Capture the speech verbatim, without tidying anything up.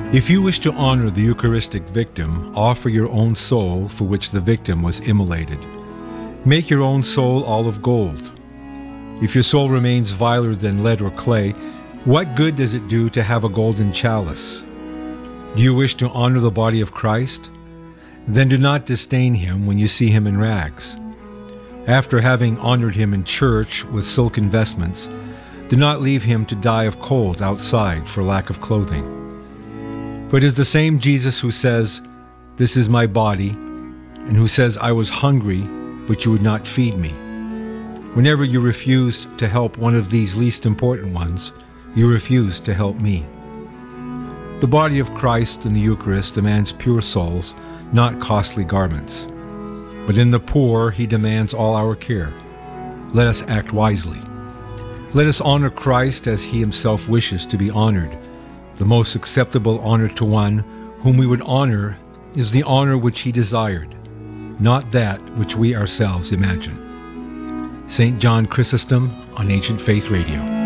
If you wish to honor the Eucharistic victim, offer your own soul for which the victim was immolated. Make your own soul all of gold. If your soul remains viler than lead or clay, what good does it do to have a golden chalice? Do you wish to honor the body of Christ? Then do not disdain him when you see him in rags. After having honored him in church with silken vestments, do not leave him to die of cold outside for lack of clothing. For it is the same Jesus who says, "This is my body," and who says, "I was hungry, but you would not feed me." Whenever you refused to help one of these least important ones, you refused to help me. The body of Christ in the Eucharist demands pure souls, not costly garments. But in the poor, he demands all our care. Let us act wisely. Let us honor Christ as he himself wishes to be honored. The most acceptable honor to one whom we would honor is the honor which he desired, not that which we ourselves imagine. Saint John Chrysostom on Ancient Faith Radio.